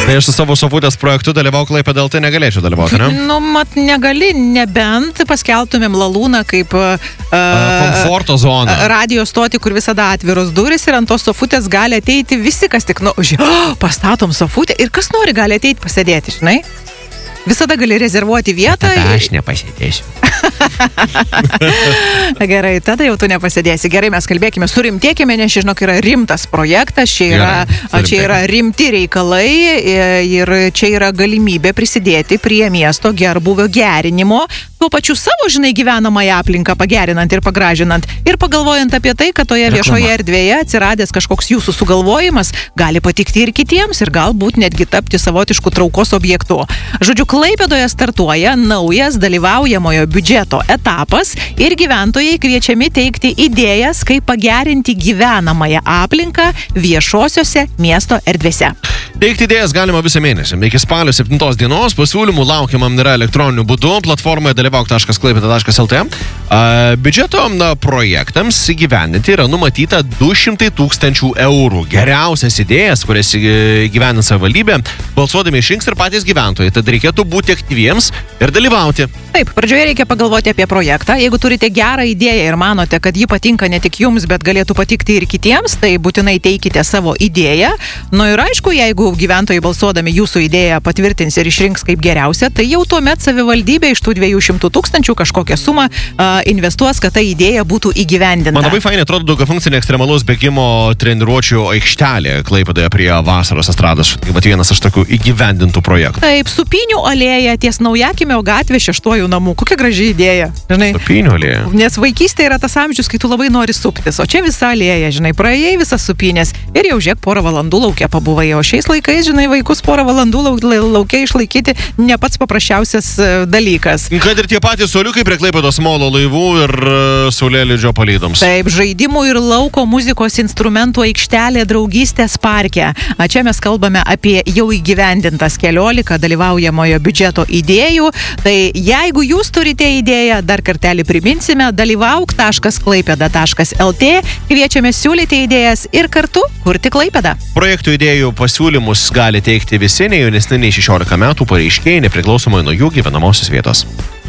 Tai aš su savo sofutės projektu dalyvau Klaipėda LT negalėčiau dalyvauti, ne? Nu, mat, negali, nebent paskelbtumėm Lalūną kaip komforto zoną. Radio stotį, kur visada atviros durys ir ant tos sofutės gali ateiti visi, kas tik, pastatom sofutę ir kas nori gali ateiti pasėdėti, žinai? Visada gali rezervuoti vietą. Tada aš nepasėdėsiu. Gerai, tada jau tu nepasėdėsi. Gerai, mes kalbėkime, surimtėkime, nes žinok, yra rimtas projektas, čia yra rimti reikalai ir čia yra galimybė prisidėti prie miesto gerbūvio gerinimo, tuo pačiu savo, žinai, gyvenamąją aplinką pagerinant ir pagražinant ir pagalvojant apie tai, kad toje viešoje erdvėje atsiradęs kažkoks jūsų sugalvojimas gali patikti ir kitiems ir galbūt netgi tapti savotišku traukos objektu. Žodžiu, Klaipėdoje startuoja naujas dalyvaujamojo biudžeto etapas ir gyventojai kviečiami teikti idėjas, kaip pagerinti gyvenamąją aplinką viešosiose miesto erdvėse. Teikti idėjas galima visą mėnesį. Iki spalio 7 dienos pasiūlymų laukiamam yra elektroniniu būdu platformoje dalyvauk.klaipėda.lt. Biudžeto projektams įgyvendinti yra numatyta 200 000 eurų. Geriausias idėjas, kurias įgyvendina savivaldybė, balsuodami išrinks ir patys gyventojai. Tad reikėtų būti aktyviems ir dalyvauti. Taip, pradžioje reikia pagalvoti apie projektą. Jeigu turite gerą idėją ir manote, kad ji patinka ne tik jums, bet galėtų patikti ir kitiems, tai būtinai teikite savo idėją. Nu ir aišku, jeigu gyventojai balsuodami jūsų idėją patvirtins ir išrinks kaip geriausia, tai jau tuomet savivaldybė iš tų 200 000 kažkokią sumą investuos, kad ta idėja būtų įgyvendinta. Man labai fainai atrodo daugiafunkcinė ekstremalaus bėgimo treniruočių aikštelė Klaipėdoje prie Vasaros estrados. Tai vienas iš tokių įgyvendintų projektų. Taip, Supynių alėja ties Naujakimio gatvė 6 namų. Kokia graži idėja, žinai. Supynių alėja. Nes vaikystė yra tas amžius, kai tu labai nori suptis, o čia visa alėja, žinai, praėjai visas Supynės ir jau žiūrėk porą valandų laukia pabuvai, o šiais laikais, žinai, vaikus porą valandų laukia išlaikyti ne pats paprasčiausias dalykas. Kad ir tie patys suoliukai prie Klaipėdos molo laivų ir saulėlydžio palydoms. Taip, žaidimų ir lauko muzikos instrumentų aikštelė Draugystės parke. Čia mes kalbame apie jau įgyvendintas 14 dalyvaujamojo biudžeto idėjų. Tai jeigu jūs turite idėją, dar kartelį priminsime, dalyvauk.klaipėda.lt, kviečiame siūlyti idėjas ir kartu kurti Klaipėdą. Projektų idėjų pasiūlymus gali teikti visi ne jaunesni nei 16 metų pareiškėjai, nepriklausomai nuo jų gyvenamosios vietos.